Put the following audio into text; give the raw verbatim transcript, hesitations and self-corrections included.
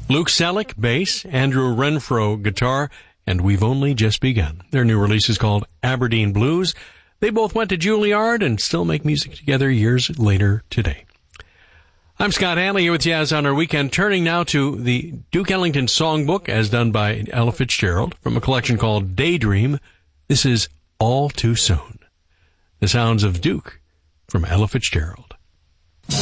Luke Selleck, bass, Andrew Renfro, guitar, and We've Only Just Begun. Their new release is called Aberdeen Blues. They both went to Juilliard and still make music together years later today. I'm Scott Hanley here with Yaz on our weekend, turning now to the Duke Ellington Songbook as done by Ella Fitzgerald from a collection called Daydream. This is All Too Soon. The sounds of Duke from Ella Fitzgerald.